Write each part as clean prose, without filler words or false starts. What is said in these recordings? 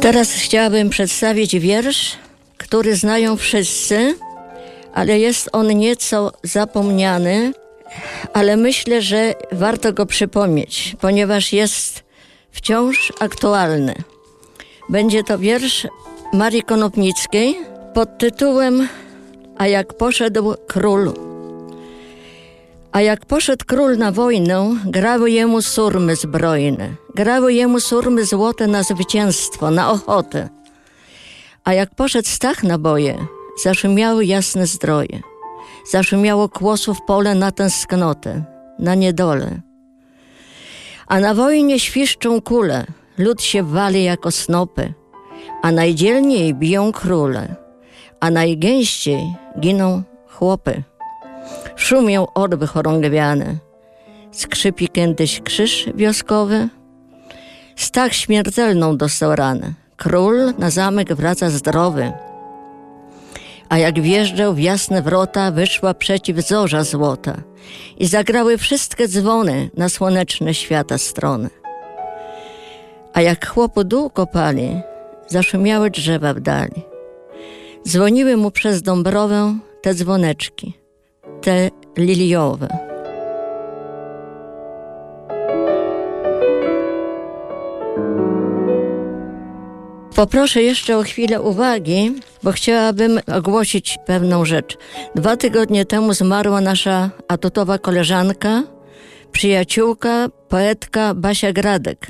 Teraz chciałabym przedstawić wiersz, który znają wszyscy, ale jest on nieco zapomniany, ale myślę, że warto go przypomnieć, ponieważ jest wciąż aktualny. Będzie to wiersz Marii Konopnickiej pod tytułem A jak poszedł król. A jak poszedł król na wojnę, grały jemu surmy zbrojne. Grały jemu surmy złote na zwycięstwo, na ochotę. A jak poszedł Stach na boje, zaszumiały jasne zdroje. Zaszumiało kłosów pole na tęsknotę, na niedolę. A na wojnie świszczą kule, lud się wali jako snopy, a najdzielniej biją króle, a najgęściej giną chłopy. Szumią orby chorągwiane, skrzypi kiedyś krzyż wioskowy. Stach śmiertelną dostał ranę, król na zamek wraca zdrowy. A jak wjeżdżał w jasne wrota, wyszła przeciw zorza złota i zagrały wszystkie dzwony na słoneczne świata strony. A jak chłopu dół kopali, zaszumiały drzewa w dali. Dzwoniły mu przez Dąbrowę te dzwoneczki, te liliowe. Poproszę jeszcze o chwilę uwagi, bo chciałabym ogłosić pewną rzecz. 2 tygodnie temu zmarła nasza atutowa koleżanka, przyjaciółka, poetka Basia Gradek.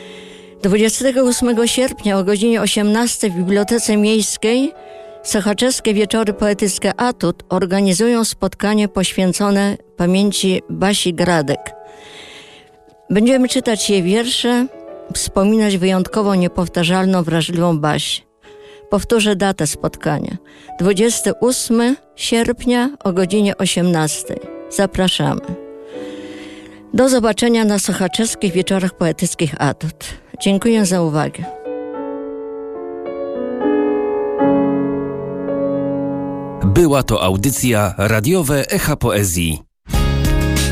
28 sierpnia o godzinie 18 w Bibliotece Miejskiej Sochaczewskie Wieczory Poetyckie Atut organizują spotkanie poświęcone pamięci Basi Gradek. Będziemy czytać jej wiersze, wspominać wyjątkowo niepowtarzalną, wrażliwą Basię. Powtórzę datę spotkania. 28 sierpnia o godzinie 18. Zapraszamy. Do zobaczenia na Sochaczewskich Wieczorach Poetyckich Atut. Dziękuję za uwagę. Była to audycja radiowe Echa Poezji.